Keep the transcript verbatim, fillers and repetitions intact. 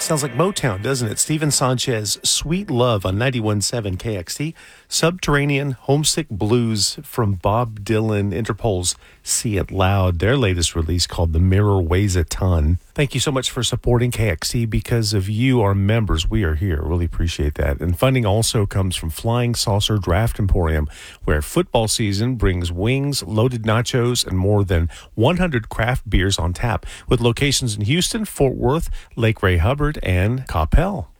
Sounds like Motown, doesn't it? Steven Sanchez, Sweet Love on ninety-one point seven K X T. Subterranean Homesick Blues from Bob Dylan, Interpol's See It Loud, their latest release called The Mirror Weighs a Ton. Thank you so much for supporting K X T. Because of you, our members, we are here. Really appreciate that. And funding also comes from Flying Saucer Draft Emporium, where football season brings wings, loaded nachos, and more than one hundred craft beers on tap, with locations in Houston, Fort Worth, Lake Ray Hubbard, and Coppell.